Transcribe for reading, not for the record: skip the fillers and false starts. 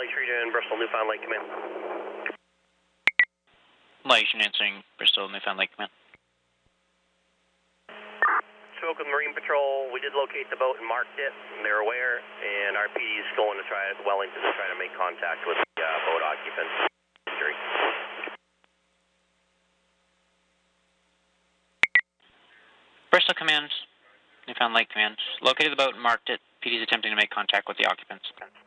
Lakes Region, Bristol, Newfoundland, command. Lakes answering Bristol, Newfoundland, command. Spoke with Marine Patrol. We did locate the boat and marked it. They're aware, and our PD is going to try at Wellington to try to make contact with the boat occupants. Bristol command, Newfoundland Command. Located the boat and marked it. PD is attempting to make contact with the occupants.